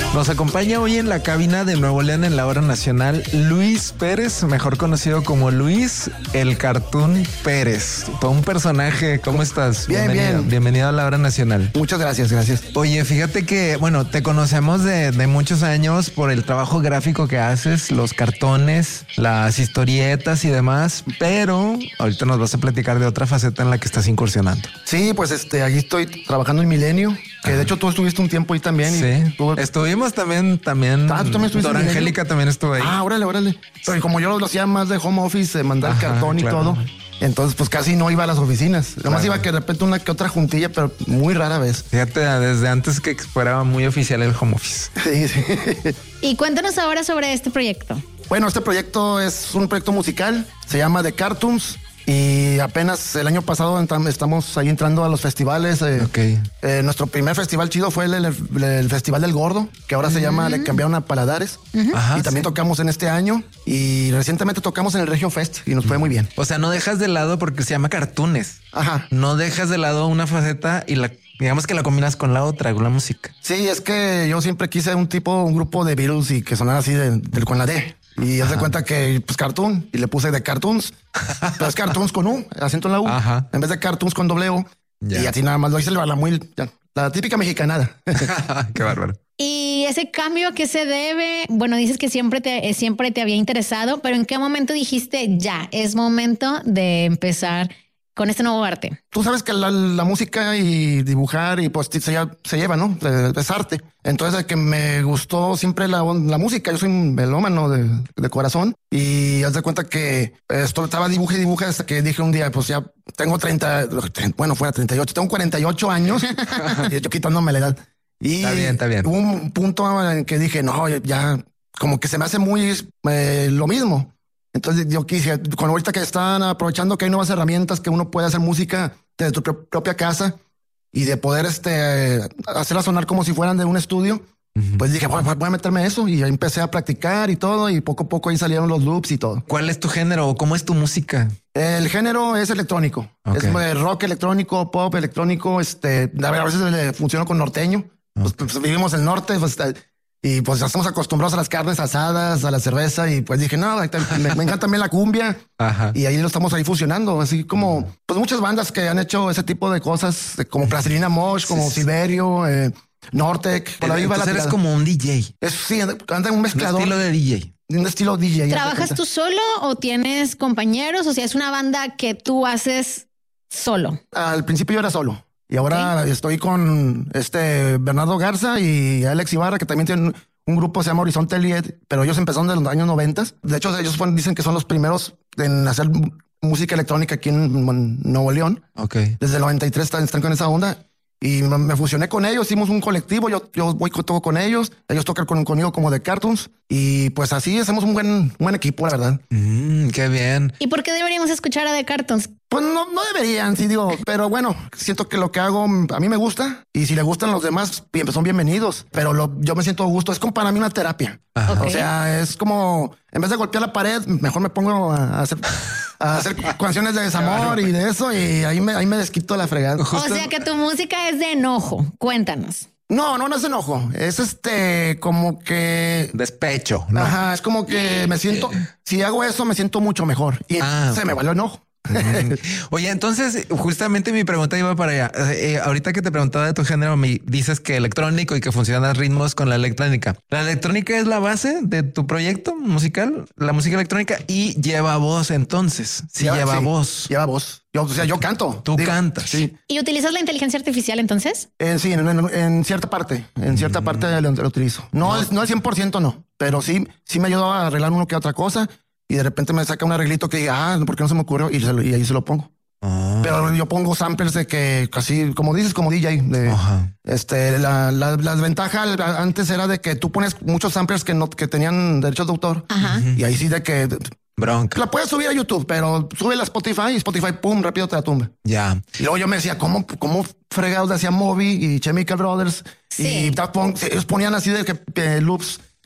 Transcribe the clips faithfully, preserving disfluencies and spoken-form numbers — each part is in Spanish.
Nos acompaña hoy en la cabina de Nuevo León en la hora nacional Luis Pérez, mejor conocido como Luis el Cartoon Pérez. Todo un personaje. ¿Cómo estás? Bien, Bienvenido. bien. Bienvenido a la hora nacional. Muchas gracias, gracias. Oye, fíjate que, bueno, te conocemos de, de muchos años por el trabajo gráfico que haces, los cartones, las historietas y demás, pero ahorita nos vas a platicar de otra faceta en la que estás incursionando. Sí, pues este, aquí estoy trabajando en Milenio, que de hecho tú estuviste un tiempo ahí también. Sí, y tuve... estuvimos también, también. Ah, ¿tú también estuviste Dora en Milenio? Angélica también estuvo ahí. Ah, órale, órale. Pero como yo lo hacía más de home office, de mandar Ajá, cartón y claro. todo, entonces pues casi no iba a las oficinas. Nomás Claro. iba que de repente una que otra juntilla, pero muy rara vez. Fíjate, desde antes que fuera muy oficial el home office. Sí, sí. Y cuéntanos ahora sobre este proyecto. Bueno, este proyecto es un proyecto musical, se llama The Cartoons. Y apenas el año pasado entam- estamos ahí entrando a los festivales. Eh, Ok. eh, nuestro primer festival chido fue el, el- el Festival del Gordo, que ahora se llama Le Cambiaron a Paladares. Ajá, Y también sí. tocamos en este año. Y recientemente tocamos en el Regio Fest y nos fue muy bien. O sea, no dejas de lado porque se llama cartones. Ajá. No dejas de lado una faceta y la, digamos que la combinas con la otra, con la música. Sí, es que yo siempre quise un tipo, un grupo de Beatles y que sonara así de, del con la D. Y haz de cuenta que, pues, cartoon. Y le puse de cartoons. Pero es cartoons con U, acento en la U. Ajá. En vez de cartoons con doble O. Ya. Y así nada más lo hice la, la muy, ya, la típica mexicanada. Qué bárbaro. Y ese cambio, ¿a qué se debe? Bueno, dices que siempre te, eh, siempre te había interesado, pero ¿en qué momento dijiste ya es momento de empezar con este nuevo arte? Tú sabes que la, la música y dibujar y pues se, lle- se lleva, ¿no? Eh, Es arte. Entonces, que me gustó siempre la, la música. Yo soy un melómano de, de corazón y haz de cuenta que esto estaba dibuje y dibuje hasta que dije un día, pues ya tengo treinta, bueno, fuera treinta y ocho, tengo cuarenta y ocho años y yo quitándome la edad. Y Está bien, está bien. hubo un punto en que dije, no, ya como que se me hace muy eh, lo mismo. Entonces yo quise, con ahorita que están aprovechando que hay nuevas herramientas que uno puede hacer música desde tu pro- propia casa y de poder este, hacerla sonar como si fueran de un estudio, pues dije, bueno, voy a meterme eso y ahí empecé a practicar y todo y poco a poco ahí salieron los loops y todo. ¿Cuál es tu género o cómo es tu música? El género es electrónico, Ok. es eh, rock electrónico, pop electrónico, este, a ver, a veces le funciona con norteño, pues, pues, vivimos en el norte, pues, eh, y pues estamos acostumbrados a las carnes asadas, a la cerveza y pues dije, no, ahí te- me, me encanta también la cumbia. Ajá. Y ahí lo estamos ahí fusionando, así como pues muchas bandas que han hecho ese tipo de cosas, eh, como Plastilina Mosh, como Sí, sí. Silverio, eh, Nortec, por ahí va la Entonces eres tirada. como un D J. Es, sí, anda anda un Un mezclador, estilo de D J. un estilo D J. haz de ¿Trabajas cuenta. tú solo o tienes compañeros? O sea, es una banda que tú haces solo. Al principio yo era solo y ahora estoy con este Bernardo Garza y Alex Ibarra, que también tienen un, un grupo que se llama Horizonte Elliot, pero ellos empezaron en los años noventa. De hecho, ellos fueron- dicen que son los primeros en hacer música electrónica aquí en, en Nuevo León. Ok. Desde el noventa y tres están, están con esa onda y me, me fusioné con ellos, hicimos un colectivo, yo, yo voy con todo con ellos, ellos tocan con, conmigo como de Cartoons y pues así hacemos un buen, un buen equipo, la verdad. Mm, qué bien. ¿Y por qué deberíamos escuchar a The Cartoons? Pues no, no deberían, sí digo, pero bueno, siento que lo que hago mm, a mí me gusta y si le gustan los demás, bien, son bienvenidos, pero lo, yo me siento a gusto, es como para mí una terapia. Ajá. Ok. O sea, es como, en vez de golpear la pared, mejor me pongo a hacer, a hacer canciones de desamor y de eso y ahí me, ahí me desquito la fregada. O sea, que tu música es de enojo. Cuéntanos. No, no, no es enojo. Es este como que. Despecho, ¿no? Ajá, es como que me siento. Si hago eso, me siento mucho mejor. Y Ah, se ok. me valió enojo. Mm. Oye, entonces justamente mi pregunta iba para allá. Eh, eh, ahorita que te preguntaba de tu género, me dices que electrónico y que funcionan ritmos con la electrónica. ¿La electrónica es la base de tu proyecto musical? La música electrónica y lleva voz entonces. Sí, lleva, sí, voz. Lleva voz. Yo, o sea, yo canto. Tú cantas. Sí. ¿Y utilizas la inteligencia artificial entonces? Eh, sí, en, en- en cierta parte. En cierta parte lo, lo utilizo. No, no. no al cien por ciento no. Pero sí, sí me ayudó a arreglar uno que otra cosa. Y de repente me saca un arreglito que diga, ah, ¿por qué no se me ocurrió? Y, se lo- y ahí se lo pongo. Ah. Pero yo pongo samples de que casi, como dices, como D J. De, Ajá. este, la, la, la ventaja antes era de que tú pones muchos samplers que no, que tenían derechos de autor. Ajá. Y ahí sí de que Bronca. la puedes subir a YouTube, pero sube a Spotify y Spotify, pum, rápido te la tumba. Ya. Y luego yo me decía, ¿cómo, cómo fregados hacían Moby y Chemical Brothers Sí. y Daft Punk? Ellos ponían así de que eh, loops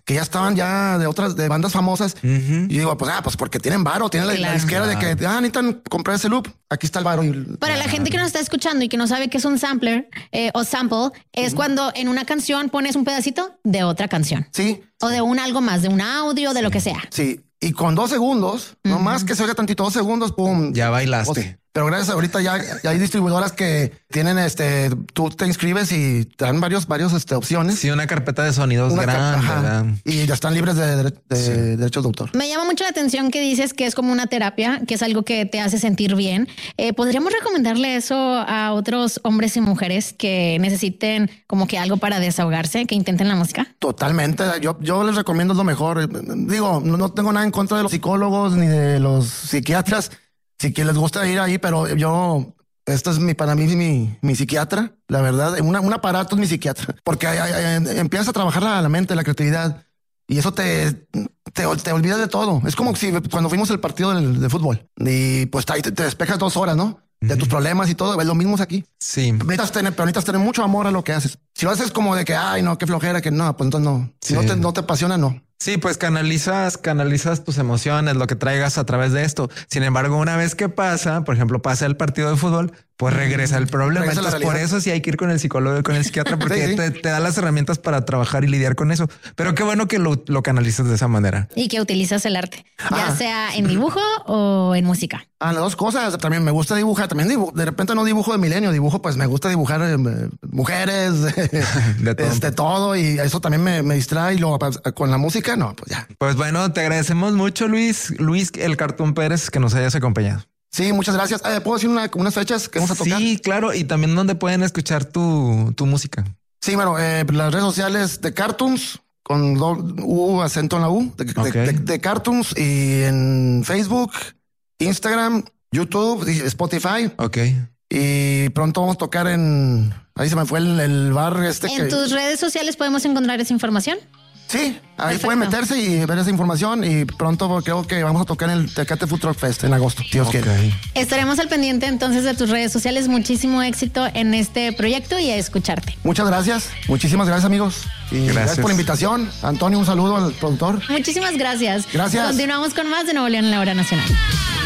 que ya estaban ya de otras, de bandas famosas. Uh-huh. Y digo, pues, ah, pues porque tienen varo, tienen la, claro. la disquera de que, ah, necesitan comprar ese loop, aquí está el varo. Y, Para la gente que nos está escuchando y que no sabe qué es un sampler eh, o sample, es uh-huh. cuando en una canción pones un pedacito de otra canción. Sí. O de un algo más, de un audio, de sí. lo que sea. Sí. Y con dos segundos, uh-huh. nomás que se oiga tantito, dos segundos, pum. Ya bailaste. Pues, pero gracias, ahorita ya, ya hay distribuidoras que tienen este, tú te inscribes y te dan varios, varios este, opciones. Sí, una carpeta de sonidos una grande. Car- y ya están libres de, de, de sí. derechos de autor. Me llama mucho la atención que dices que es como una terapia, que es algo que te hace sentir bien. Eh, ¿Podríamos recomendarle eso a otros hombres y mujeres que necesiten como que algo para desahogarse, que intenten la música? Totalmente. Yo, yo les recomiendo lo mejor. Digo, no, no tengo nada en contra de los psicólogos ni de los psiquiatras. Si que les gusta ir ahí, pero yo, esto es mi, para mí, mi, mi psiquiatra, la verdad, una, un aparato es mi psiquiatra, porque hay, hay, hay, empiezas a trabajar la, la mente, la creatividad, y eso te, te, te olvidas de todo. Es como si cuando fuimos al partido de, de fútbol, y pues ahí te, te despejas dos horas, ¿no? De tus problemas y todo, es lo mismo aquí. Sí. Necesitas tener, pero necesitas tener mucho amor a lo que haces. Si lo haces como de que, ay, no, qué flojera, que no, pues entonces no. Si sí. no, te, no te apasiona, no. Sí, pues canalizas, canalizas tus emociones, lo que traigas a través de esto. Sin embargo, una vez que pasa, por ejemplo, pasa el partido de fútbol, pues regresa el problema. Regresa Entonces, por eso sí hay que ir con el psicólogo y con el psiquiatra, porque sí, sí. Te, te da las herramientas para trabajar y lidiar con eso. Pero qué bueno que lo, lo canalizas de esa manera. Y que utilizas el arte, ya ah. sea en dibujo o en música. Ah, las dos cosas. También me gusta dibujar. También dibujo. De repente no dibujo de milenio, dibujo, pues me gusta dibujar eh, mujeres, de todo. Este, todo. Y eso también me, me distrae. Y luego con la música, no, pues ya. Pues bueno, te agradecemos mucho, Luis, Luis el Cartoon Pérez, que nos hayas acompañado. Sí, muchas gracias. Eh, ¿Puedo decir una, unas fechas que vamos a tocar? Sí, claro. Y también donde pueden escuchar tu, tu música. Sí, bueno, eh, las redes sociales de Cartoons, con do, U, acento en la U, de, okay. de, de, de Cartoons, y en Facebook, Instagram, YouTube, Spotify. Ok. Y pronto vamos a tocar en... Ahí se me fue el, el bar este. ¿En que... tus redes sociales podemos encontrar esa información? Sí, ahí Perfecto. Pueden meterse y ver esa información, y pronto creo que vamos a tocar en el Tecate Food Truck Fest en agosto, Dios okay. quiere. Estaremos al pendiente entonces de tus redes sociales. Muchísimo éxito en este proyecto y a escucharte. Muchas gracias, muchísimas gracias, amigos. Y gracias, gracias por la invitación. Antonio, un saludo al productor. Muchísimas gracias. Gracias. Continuamos con más de Nuevo León en la Hora Nacional.